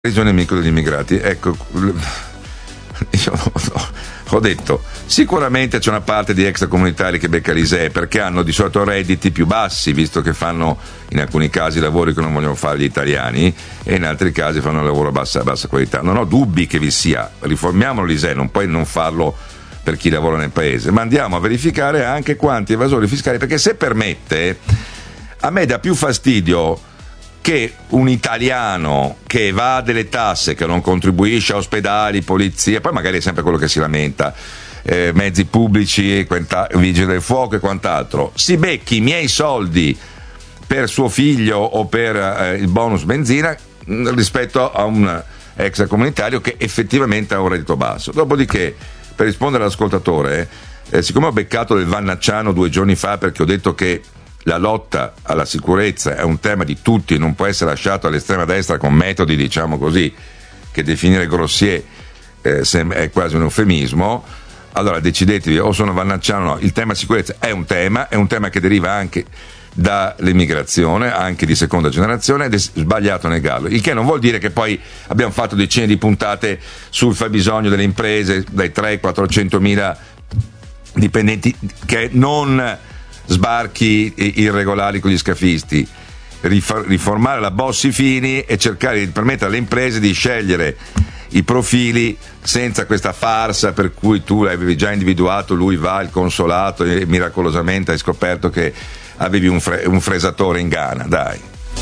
regione amico degli immigrati. Ecco, io ho detto sicuramente c'è una parte di extracomunitari che becca l'ISEE perché hanno di solito redditi più bassi, visto che fanno in alcuni casi lavori che non vogliono fare gli italiani e in altri casi fanno lavoro a bassa qualità. Non ho dubbi che vi sia, riformiamolo l'ISEE, non puoi non farlo per chi lavora nel paese, ma andiamo a verificare anche quanti evasori fiscali, perché se permette, a me dà più fastidio che un italiano che evade le tasse, che non contribuisce a ospedali, polizia, poi magari è sempre quello che si lamenta, mezzi pubblici, vigili del fuoco e quant'altro, si becchi i miei soldi per suo figlio o per il bonus benzina rispetto a un extracomunitario che effettivamente ha un reddito basso. Dopodiché, per rispondere all'ascoltatore, siccome ho beccato del Vannacciano 2 giorni fa perché ho detto che la lotta alla sicurezza è un tema di tutti, non può essere lasciato all'estrema destra con metodi, diciamo così, che definire grossier è quasi un eufemismo. Allora decidetevi, o sono Vannacciano o no. Il tema sicurezza è un tema che deriva anche dall'immigrazione, anche di seconda generazione, ed è sbagliato negarlo, il che non vuol dire che poi abbiamo fatto decine di puntate sul fabbisogno delle imprese, dai 300-400 mila dipendenti, che non sbarchi irregolari con gli scafisti, riformare la Bossi-Fini e cercare di permettere alle imprese di scegliere i profili senza questa farsa per cui tu avevi già individuato, lui va al consolato e miracolosamente hai scoperto che avevi un fresatore in Ghana. Dai,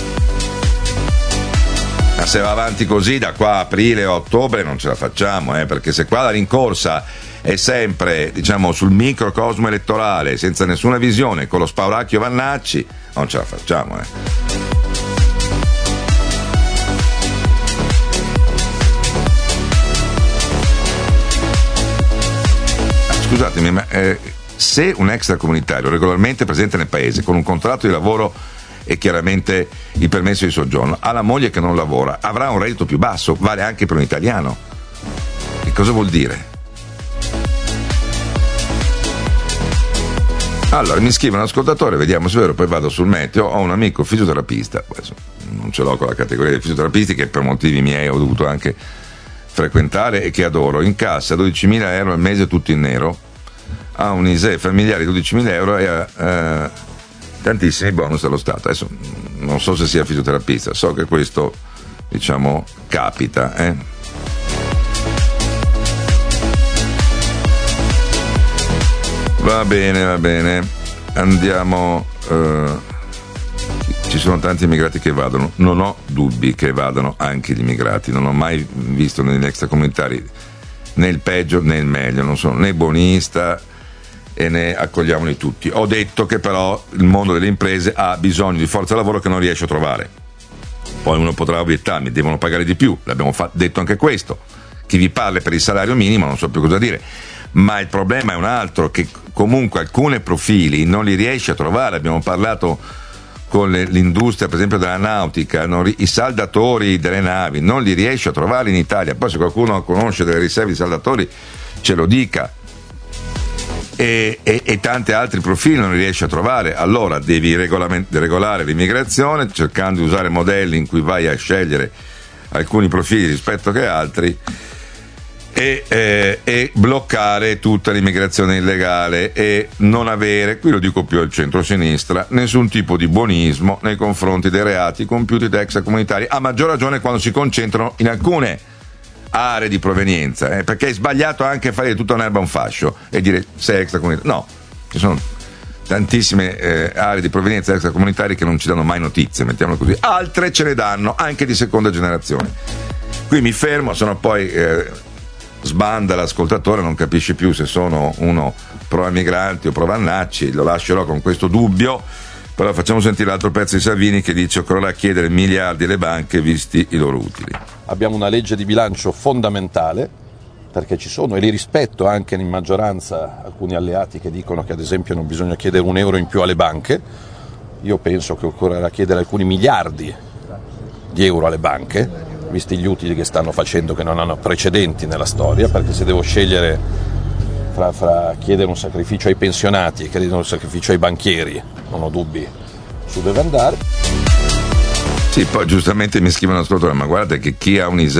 ma se va avanti così da qua a aprile o ottobre non ce la facciamo, perché se qua la rincorsa è sempre, diciamo, sul microcosmo elettorale, senza nessuna visione, con lo spauracchio Vannacci, non ce la facciamo. Scusatemi, ma se un extracomunitario regolarmente presente nel paese con un contratto di lavoro e chiaramente il permesso di soggiorno ha la moglie che non lavora, avrà un reddito più basso, vale anche per un italiano. Che cosa vuol dire? Allora mi scrive un ascoltatore, vediamo se è vero, poi vado sul meteo. Ho un amico fisioterapista, adesso non ce l'ho con la categoria dei fisioterapisti che per motivi miei ho dovuto anche frequentare e che adoro, incassa 12.000 euro al mese tutto in nero, ha un ISEE familiare di 12.000 euro e ha tantissimi bonus dallo Stato. Adesso non so se sia fisioterapista, so che questo, diciamo, capita, Va bene, andiamo. Ci sono tanti immigrati che evadono, non ho dubbi che evadano anche gli immigrati, non ho mai visto negli extracomunitari né il peggio né il meglio, non sono né buonista e ne accogliamoli tutti. Ho detto che però il mondo delle imprese ha bisogno di forza lavoro che non riesce a trovare. Poi uno potrà obiettarmi, devono pagare di più, l'abbiamo detto anche questo. Chi vi parla per il salario minimo non so più cosa dire. Ma il problema è un altro, che comunque alcuni profili non li riesce a trovare. Abbiamo parlato con l'industria, per esempio della nautica, i saldatori delle navi non li riesce a trovare in Italia. Poi se qualcuno conosce delle riserve di saldatori ce lo dica, e tanti altri profili non li riesce a trovare. Allora devi regolare l'immigrazione cercando di usare modelli in cui vai a scegliere alcuni profili rispetto che altri, e bloccare tutta l'immigrazione illegale e non avere, qui lo dico più al centro-sinistra, nessun tipo di buonismo nei confronti dei reati compiuti da extracomunitari, a maggior ragione quando si concentrano in alcune aree di provenienza, perché è sbagliato anche fare di tutta un'erba un fascio e dire sei extracomunitario. No, ci sono tantissime aree di provenienza extracomunitari che non ci danno mai notizie, mettiamolo così, altre ce ne danno anche di seconda generazione. Qui mi fermo, sennò poi sbanda l'ascoltatore, non capisce più se sono uno pro migranti o pro Vannacci, lo lascerò con questo dubbio. Però facciamo sentire l'altro pezzo di Salvini che dice: occorrerà chiedere miliardi alle banche visti i loro utili. Abbiamo una legge di bilancio fondamentale, perché ci sono, e li rispetto anche in maggioranza, alcuni alleati che dicono che ad esempio non bisogna chiedere un euro in più alle banche. Io penso che occorrerà chiedere alcuni miliardi di euro alle banche, visti gli utili che stanno facendo, che non hanno precedenti nella storia, perché se devo scegliere fra chiedere un sacrificio ai pensionati e chiedere un sacrificio ai banchieri, non ho dubbi su dove andare. Sì, poi giustamente mi scrivono ascoltatore, ma guardate che chi ha un